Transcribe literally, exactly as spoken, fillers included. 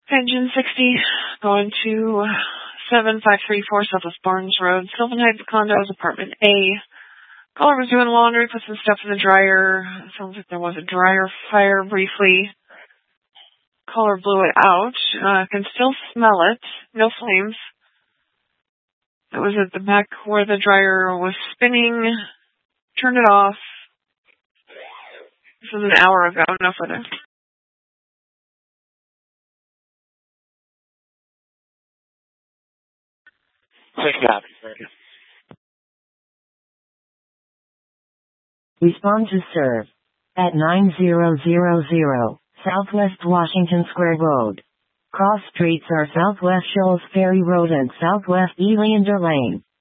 Engine sixty, going to seven five three four Southwest Barnes Road, Sylvan Heights Condos, Apartment A. Caller was doing laundry, put some stuff in the dryer. Sounds like there was a dryer fire briefly. Caller blew it out. Uh, can still smell it. No flames. It was at the back where the dryer was spinning. Turned it off. This was an hour ago. No further. Take copy. Thank you. Respond to serve at nine thousand Southwest Washington Square Road. Cross streets are Southwest Shoals Ferry Road and Southwest Eleander Lane.